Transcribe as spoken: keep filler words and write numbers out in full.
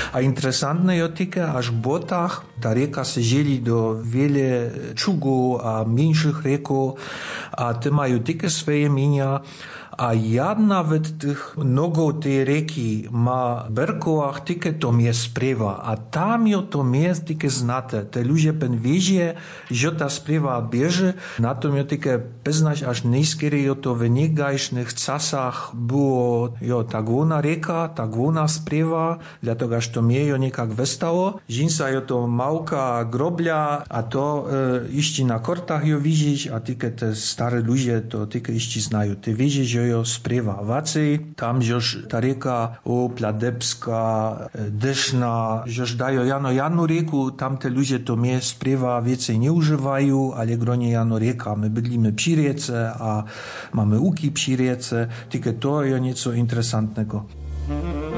A interesantne je tylko, aż w botach ta rieka se dzieli do wiele czugów a mniejszych rieków, a te mają tylko swoje imienia. A ja nawet tych nogów tej rieki ma w Berkołach tylko to mnie sprywa, a tam jo to mnie tylko znate. Te ludzie pen wiezie, że ta sprywa bierze, na to mnie tylko poznać, aż najskiery jo to w niegajsznych czasach było jo ta główna rieka, ta główna sprywa, dlatego aż to mnie jo niekak westało. Żinsa jo to małka groblia, a to e, iści na kortach jo widzieć, a tylko te stare ludzie to tylko iści znają. Ty widzieć, że sprywa wacej, tam już ta rieka o Pladebska, Dyszna, już dają jano janu rieku, tam te ludzie to mnie sprywa więcej nie używają, ale gronie jano rieka. My bydlimy przy riece, a mamy łuki przy riece, tylko to jest nieco interesantnego.